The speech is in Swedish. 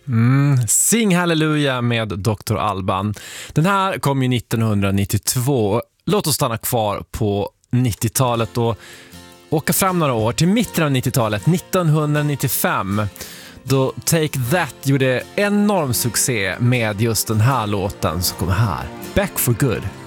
Sing Hallelujah med Dr. Alban. Den här kom ju 1992. Låt oss stanna kvar på 90-talet och åka fram några år till mitten av 90-talet, 1995. Då Take That gjorde enorm succé med just den här låten som kommer här. Back for Good.